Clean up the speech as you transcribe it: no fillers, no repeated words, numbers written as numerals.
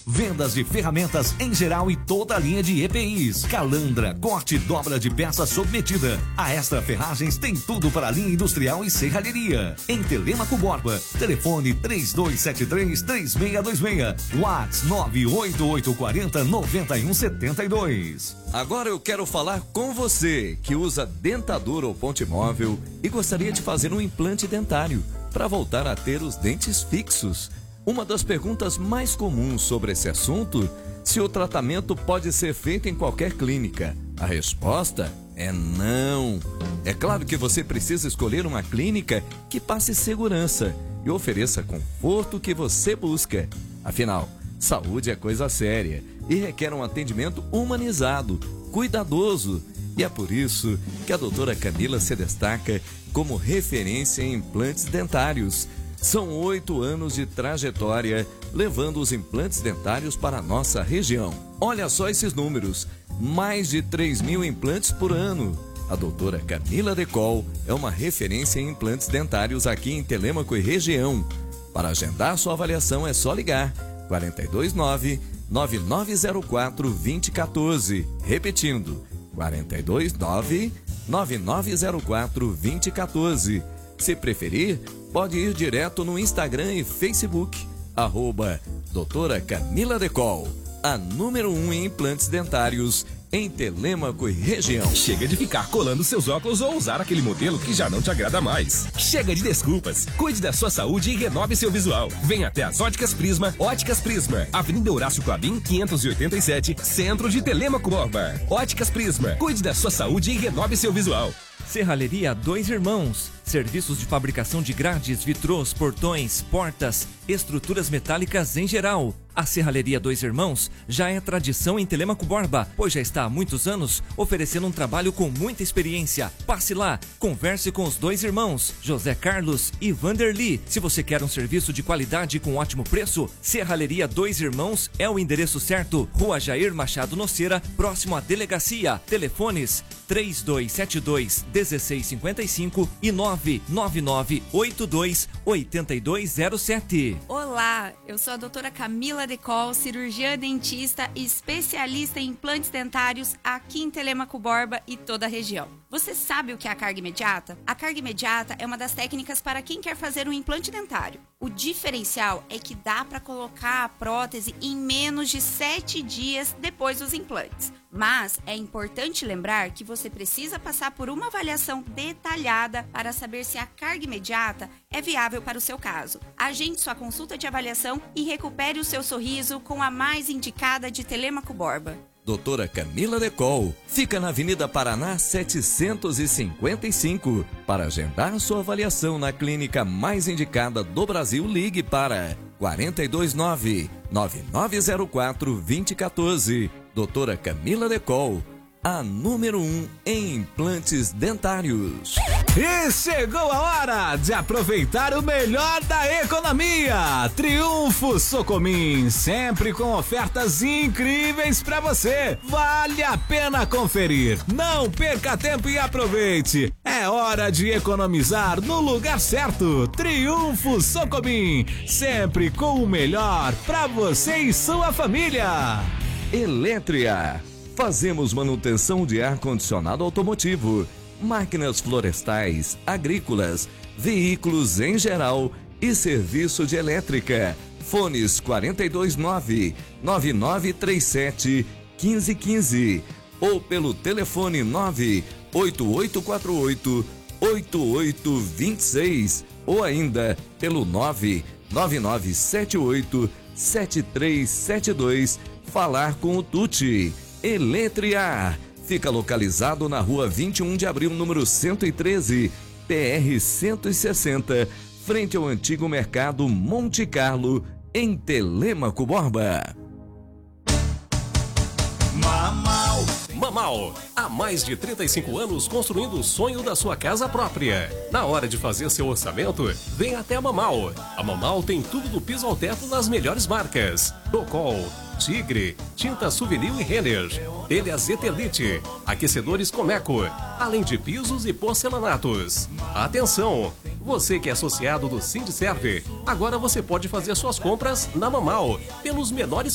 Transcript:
Vendas de ferramentas em geral e toda a linha de EPIs. Calandra, corte e dobra de peça sob medida. A Extra Ferragens tem tudo para a linha industrial e serralheria. Em Telêmaco Borba, telefone 3273-3626. WhatsApp 98840-9172. Agora eu quero falar com você que usa dentadura ou ponte móvel e gostaria de fazer um implante dentário para voltar a ter os dentes fixos. Uma das perguntas mais comuns sobre esse assunto, se o tratamento pode ser feito em qualquer clínica. A resposta é não. É claro que você precisa escolher uma clínica que passe segurança e ofereça conforto que você busca. Afinal, saúde é coisa séria e requer um atendimento humanizado, cuidadoso. E é por isso que a doutora Camila se destaca como referência em implantes dentários. São 8 anos de trajetória levando os implantes dentários para a nossa região. Olha só esses números, mais de 3.000 implantes por ano. A doutora Camila Decol é uma referência em implantes dentários aqui em Telêmaco e região. Para agendar sua avaliação é só ligar 429-9904-2014. Repetindo, 429-9904-2014. Se preferir, pode ir direto no Instagram e Facebook, @doutora Camila Decol, a número 1 em implantes dentários em Telêmaco e região. Chega de ficar colando seus óculos ou usar aquele modelo que já não te agrada mais. Chega de desculpas. Cuide da sua saúde e renove seu visual. Venha até as Óticas Prisma. Óticas Prisma, Avenida Horácio Clabin, 587, Centro de Telêmaco Borba. Óticas Prisma. Cuide da sua saúde e renove seu visual. Serralheria Dois Irmãos. Serviços de fabricação de grades, vitrôs, portões, portas, estruturas metálicas em geral. A Serralheria Dois Irmãos já é tradição em Telêmaco Borba, pois já está há muitos anos oferecendo um trabalho com muita experiência. Passe lá, converse com os dois irmãos, José Carlos e Vanderly. Se você quer um serviço de qualidade com ótimo preço, Serralheria Dois Irmãos é o endereço certo. Rua Jair Machado Noceira, próximo à delegacia. Telefones 3272-1655 e 99982-8207. Olá, eu sou a doutora Camila Decol, cirurgiã dentista e especialista em implantes dentários aqui em Telêmaco Borba e toda a região. Você sabe o que é a carga imediata? A carga imediata é uma das técnicas para quem quer fazer um implante dentário. O diferencial é que dá para colocar a prótese em menos de 7 dias depois dos implantes. Mas é importante lembrar que você precisa passar por uma avaliação detalhada para saber se a carga imediata é viável para o seu caso. Agende sua consulta de avaliação e recupere o seu sorriso com a mais indicada de Telêmaco Borba. Doutora Camila Decol fica na Avenida Paraná 755. Para agendar sua avaliação na clínica mais indicada do Brasil, ligue para 429-9904-2014. Doutora Camila Decol, a número 1 em implantes dentários. E chegou a hora de aproveitar o melhor da economia. Triunfo Socomim, sempre com ofertas incríveis para você. Vale a pena conferir. Não perca tempo e aproveite. É hora de economizar no lugar certo. Triunfo Socomim, sempre com o melhor para você e sua família. Eletria. Fazemos manutenção de ar-condicionado automotivo, máquinas florestais, agrícolas, veículos em geral e serviço de elétrica. Fones 429-9937-1515 ou pelo telefone 98848-8826 ou ainda pelo 99978-7372. Falar com o Tuti. Eletria. Fica localizado na rua 21 de abril, número 113, PR 160, frente ao antigo mercado Monte Carlo, em Telêmaco Borba. Mamal, há mais de 35 anos construindo o sonho da sua casa própria. Na hora de fazer seu orçamento, vem até a Mamal. A Mamal tem tudo do piso ao teto das melhores marcas: Docol, Tigre, Tinta Souvenir e Renner, telhas Etelite, aquecedores Comeco, além de pisos e porcelanatos. Atenção! Você que é associado do Sindserve, agora você pode fazer suas compras na Mamal pelos menores